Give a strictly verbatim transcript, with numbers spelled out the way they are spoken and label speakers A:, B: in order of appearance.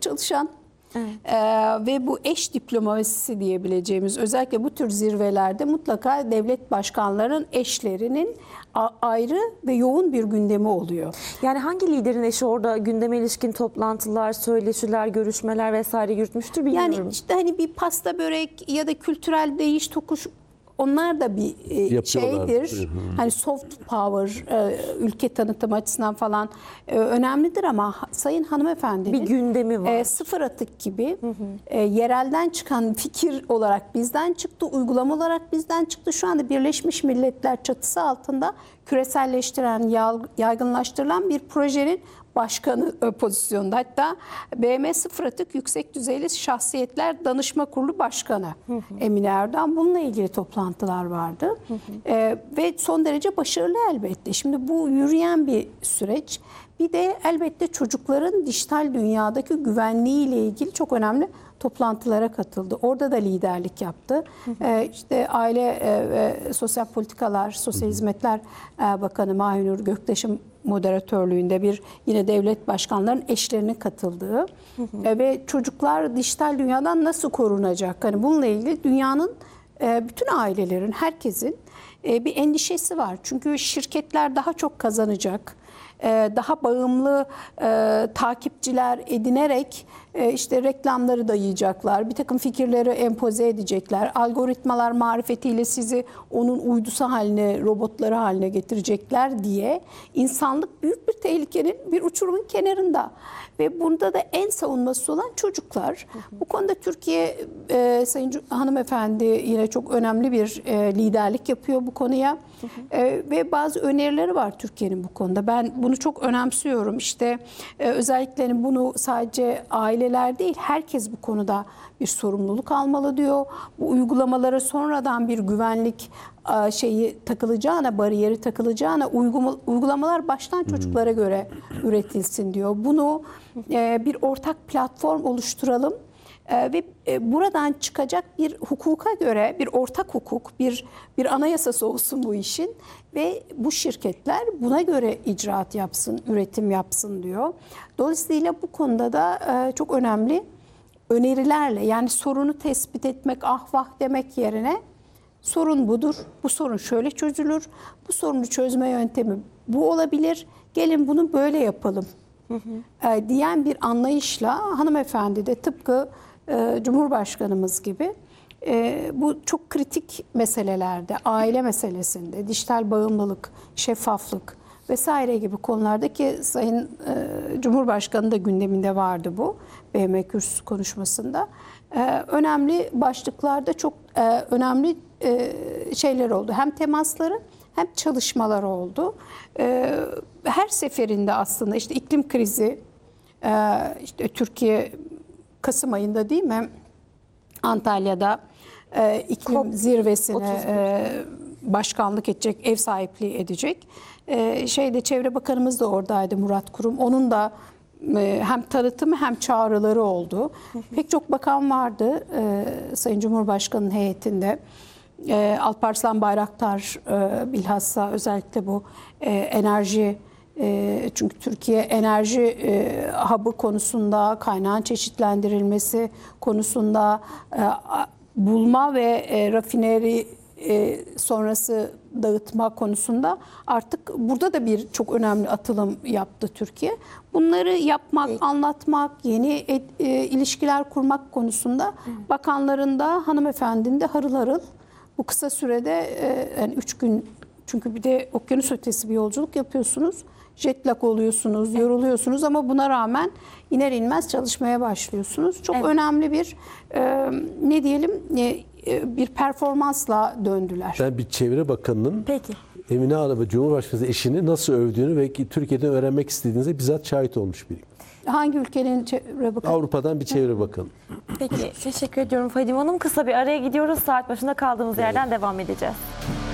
A: çalışan
B: Evet.
A: Ee, ve bu eş diplomasisi diyebileceğimiz, özellikle bu tür zirvelerde mutlaka devlet başkanlarının eşlerinin a- ayrı ve yoğun bir gündemi oluyor.
B: Yani hangi liderin eşi orada gündeme ilişkin toplantılar, söyleşiler, görüşmeler vesaire yürütmüştür bilmiyorum.
A: Yani işte hani bir pasta börek ya da kültürel değiş tokuş, onlar da bir e,
C: Yapıyorlar.
A: şeydir.
C: Hı hı.
A: Hani soft power, e, ülke tanıtım açısından falan e, önemlidir ama ha- Sayın Hanımefendinin
B: Bir gündemi var.
A: e, sıfır atık gibi e, yerelden çıkan fikir olarak bizden çıktı, uygulama olarak bizden çıktı. Şu anda Birleşmiş Milletler çatısı altında küreselleştiren, yal- yaygınlaştırılan bir projenin başkanı e, pozisyonda. Hatta B M Sıfır Atık Yüksek Düzeyli Şahsiyetler Danışma Kurulu Başkanı Emine Erdoğan. Bununla ilgili toplantılar vardı. E, ve son derece başarılı elbette. Şimdi bu yürüyen bir süreç. Bir de elbette çocukların dijital dünyadaki güvenliği ile ilgili çok önemli toplantılara katıldı. Orada da liderlik yaptı. Ee, işte Aile e, ve Sosyal Politikalar, Sosyal Hizmetler e, Bakanı Mahinur Göktaş'ın moderatörlüğünde bir yine devlet başkanlarının eşlerinin katıldığı e, ve çocuklar dijital dünyadan nasıl korunacak? Hani bununla ilgili dünyanın e, bütün ailelerin, herkesin e, bir endişesi var. Çünkü şirketler daha çok kazanacak. Daha bağımlı e, takipçiler edinerek e, işte reklamları dayayacaklar, bir takım fikirleri empoze edecekler, algoritmalar marifetiyle sizi onun uydusu haline, robotları haline getirecekler diye insanlık büyük bir tehlikenin, bir uçurumun kenarında. Ve bunda da en savunması olan çocuklar. Hı hı. Bu konuda Türkiye, e, Sayın Hanımefendi yine çok önemli bir e, liderlik yapıyor bu konuya. Hı hı. E, ve bazı önerileri var Türkiye'nin bu konuda. Ben bunu çok önemsiyorum. İşte e, özellikle bunu sadece aileler değil, herkes bu konuda bir sorumluluk almalı diyor. Bu uygulamalara sonradan bir güvenlik şeyi takılacağına, bariyeri takılacağına uygulamalar baştan çocuklara göre üretilsin diyor. Bunu bir ortak platform oluşturalım ve buradan çıkacak bir hukuka göre bir ortak hukuk, bir bir anayasası olsun bu işin ve bu şirketler buna göre icraat yapsın, üretim yapsın diyor. Dolayısıyla bu konuda da çok önemli önerilerle, yani sorunu tespit etmek, ah vah demek yerine sorun budur, bu sorun şöyle çözülür, bu sorunu çözme yöntemi bu olabilir, gelin bunu böyle yapalım hı hı. E, diyen bir anlayışla hanımefendi de tıpkı e, Cumhurbaşkanımız gibi e, bu çok kritik meselelerde, aile meselesinde, dijital bağımlılık, şeffaflık vesaire gibi konulardaki Sayın e, Cumhurbaşkanı da gündeminde vardı bu B M Kürsüsü konuşmasında. E, önemli başlıklarda çok e, önemli e, şeyler oldu. Hem temasları hem çalışmaları oldu. E, her seferinde aslında işte iklim krizi, e, işte Türkiye Kasım ayında değil mi Antalya'da e, iklim Kop, zirvesine e, başkanlık edecek, ev sahipliği edecek. Ee, şeyde Çevre Bakanımız da oradaydı, Murat Kurum. Onun da e, hem tanıtımı hem çağrıları oldu. Hı hı. Pek çok bakan vardı e, Sayın Cumhurbaşkanı'nın heyetinde. E, Alparslan Bayraktar e, bilhassa özellikle bu e, enerji, e, çünkü Türkiye enerji e, hub'ı konusunda, kaynağın çeşitlendirilmesi konusunda e, bulma ve e, rafineri E, sonrası dağıtma konusunda artık burada da bir çok önemli atılım yaptı Türkiye. Bunları yapmak, evet. anlatmak, yeni et, e, ilişkiler kurmak konusunda evet. bakanların da hanımefendinin de harıl harıl bu kısa sürede e, yani üç gün, çünkü bir de okyanus ötesi bir yolculuk yapıyorsunuz. Jet lag oluyorsunuz, evet. yoruluyorsunuz ama buna rağmen iner inmez çalışmaya başlıyorsunuz. Çok evet. önemli bir e, ne diyelim e, bir performansla döndüler.
C: Ben bir Çevre Bakanı'nın
B: Peki.
C: Emine Hanım, Cumhurbaşkanı eşini nasıl övdüğünü ve Türkiye'den öğrenmek istediğinize bizzat şahit olmuş biriyim.
A: Hangi ülkenin Çevre Bakanı?
C: Avrupa'dan bir Çevre Bakanı.
B: Peki, teşekkür ediyorum Fadime Hanım. Kısa bir araya gidiyoruz. Saat başında kaldığımız yerden evet. devam edeceğiz.